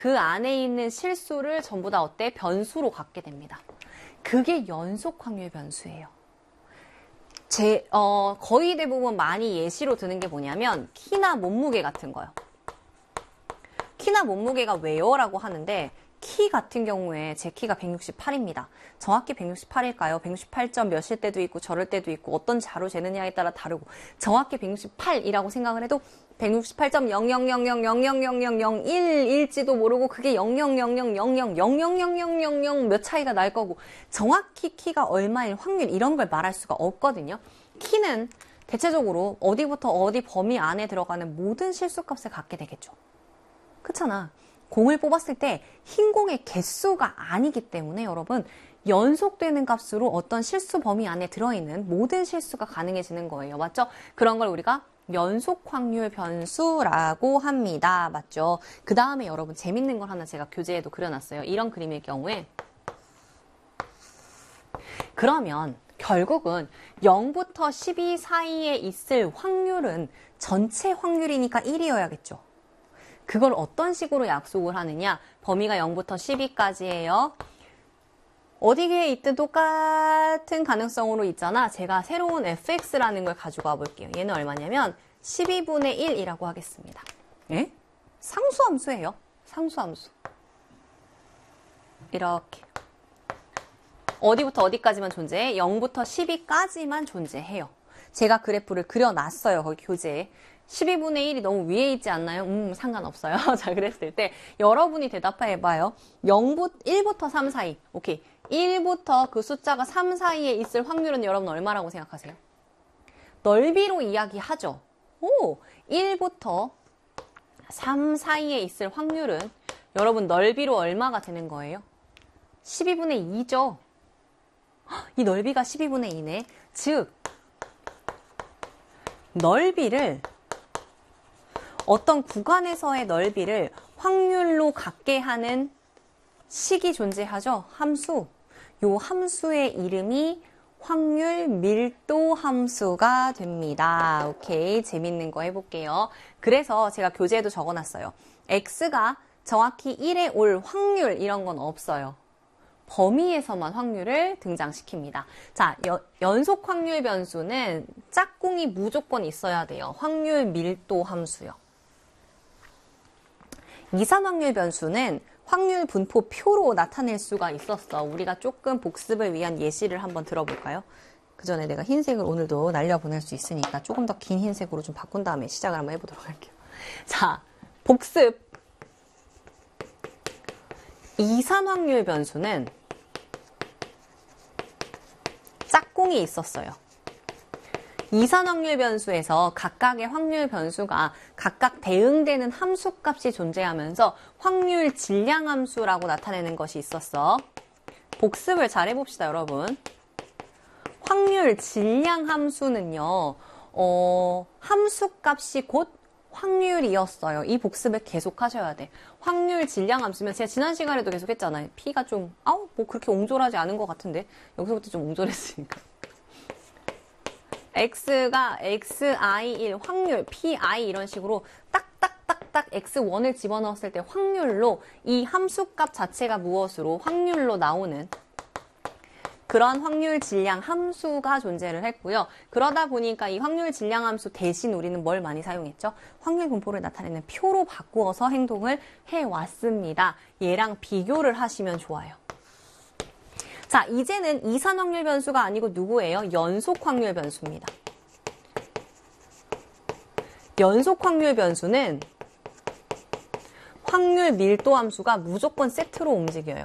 그 안에 있는 실수를 전부 다 어때? 변수로 갖게 됩니다. 그게 연속 확률 변수예요. 거의 대부분 많이 예시로 드는 게 뭐냐면 키나 몸무게 같은 거요. 키나 몸무게가 왜요? 라고 하는데 키 같은 경우에 제 키가 168입니다. 정확히 168일까요? 168점 몇일 때도 있고 저럴 때도 있고 어떤 자로 재느냐에 따라 다르고 정확히 168이라고 생각을 해도 168.000000001일지도 모르고 그게 0000000000000 몇 차이가 날 거고 정확히 키가 얼마일 확률 이런 걸 말할 수가 없거든요. 키는 대체적으로 어디부터 어디 범위 안에 들어가는 모든 실수값을 갖게 되겠죠. 그렇잖아. 공을 뽑았을 때 흰 공의 개수가 아니기 때문에 여러분 연속되는 값으로 어떤 실수 범위 안에 들어있는 모든 실수가 가능해지는 거예요. 맞죠? 그런 걸 우리가 연속 확률 변수라고 합니다. 맞죠? 그 다음에 여러분 재밌는 걸 하나 제가 교재에도 그려놨어요. 이런 그림일 경우에 그러면 결국은 0부터 12 사이에 있을 확률은 전체 확률이니까 1이어야겠죠. 그걸 어떤 식으로 약속을 하느냐? 범위가 0부터 12까지예요. 어디에 있든 똑같은 가능성으로 있잖아. 제가 새로운 fx라는 걸 가지고 와볼게요. 얘는 얼마냐면 12분의 1이라고 하겠습니다. 예? 상수함수예요. 상수함수. 이렇게. 어디부터 어디까지만 존재해? 0부터 12까지만 존재해요. 제가 그래프를 그려놨어요. 거기 교재에. 12분의 1이 너무 위에 있지 않나요? 상관없어요. 자, 그랬을 때 여러분이 대답해봐요. 1부터 3 사이. 오케이. 1부터 그 숫자가 3 사이에 있을 확률은 여러분 얼마라고 생각하세요? 넓이로 이야기하죠. 1부터 3 사이에 있을 확률은 여러분 넓이로 얼마가 되는 거예요? 12분의 2죠. 이 넓이가 12분의 2네. 즉, 넓이를 어떤 구간에서의 넓이를 확률로 갖게 하는 식이 존재하죠. 함수. 요 함수의 이름이 확률 밀도 함수가 됩니다. 오케이. 재밌는 거 해볼게요. 그래서 제가 교재에도 적어놨어요. x가 정확히 1에 올 확률 이런 건 없어요. 범위에서만 확률을 등장시킵니다. 자, 연속 확률 변수는 짝꿍이 무조건 있어야 돼요. 확률 밀도 함수요. 이산 확률 변수는 확률 분포 표로 나타낼 수가 있었어. 우리가 조금 복습을 위한 예시를 한번 들어볼까요? 그 전에 내가 흰색을 오늘도 날려보낼 수 있으니까 조금 더 긴 흰색으로 좀 바꾼 다음에 시작을 한번 해보도록 할게요. 자, 복습. 이산 확률 변수는 짝꿍이 있었어요. 이산 확률 변수에서 각각의 확률 변수가 각각 대응되는 함수값이 존재하면서 확률 질량 함수라고 나타내는 것이 있었어. 복습을 잘 해봅시다, 여러분. 확률 질량 함수는요, 함수값이 곧 확률이었어요. 이 복습을 계속 하셔야 돼. 확률 질량 함수면 제가 지난 시간에도 계속 했잖아요. P가 좀, 뭐 그렇게 옹졸하지 않은 것 같은데. 여기서부터 좀 옹졸했으니까. X가 XI1 확률, PI 이런 식으로 딱딱딱딱 X1을 집어넣었을 때 확률로 이 함수값 자체가 무엇으로 확률로 나오는 그런 확률 질량 함수가 존재를 했고요. 그러다 보니까 이 확률 질량 함수 대신 우리는 뭘 많이 사용했죠? 확률 분포를 나타내는 표로 바꾸어서 행동을 해왔습니다. 얘랑 비교를 하시면 좋아요. 자, 이제는 이산 확률 변수가 아니고 누구예요? 연속 확률 변수입니다. 연속 확률 변수는 확률 밀도 함수가 무조건 세트로 움직여요.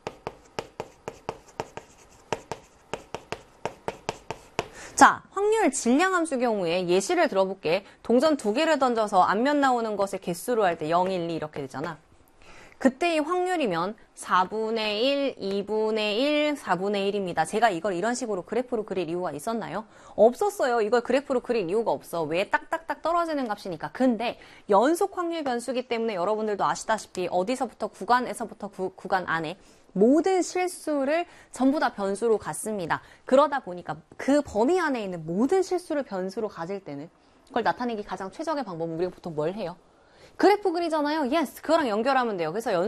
자, 확률 질량 함수 경우에 예시를 들어볼게. 동전 2개를 던져서 앞면 나오는 것의 개수로 할 때 0, 1, 2 이렇게 되잖아. 그때의 확률이면 4분의 1, 2분의 1, 4분의 1입니다. 제가 이걸 이런 식으로 그래프로 그릴 이유가 있었나요? 없었어요. 이걸 그래프로 그릴 이유가 없어. 왜? 딱딱딱 떨어지는 값이니까. 근데 연속 확률 변수기 때문에 여러분들도 아시다시피 어디서부터 구간에서부터 구간 안에 모든 실수를 전부 다 변수로 갖습니다. 그러다 보니까 그 범위 안에 있는 모든 실수를 변수로 가질 때는 그걸 나타내기 가장 최적의 방법은 우리가 보통 뭘 해요? 그래프 그리잖아요. 예스, 그거랑 연결하면 돼요. 그래서